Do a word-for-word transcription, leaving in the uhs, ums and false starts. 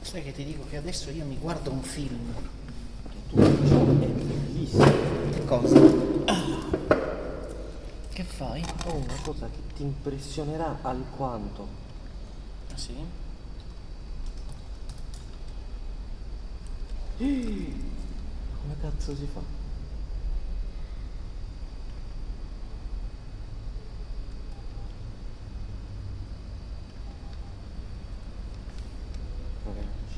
Sai che ti dico che adesso io mi guardo un film. Tu ciò è bellissimo. Che cosa? Che fai? Ho una cosa che ti impressionerà alquanto. Ah sì? Come cazzo si fa?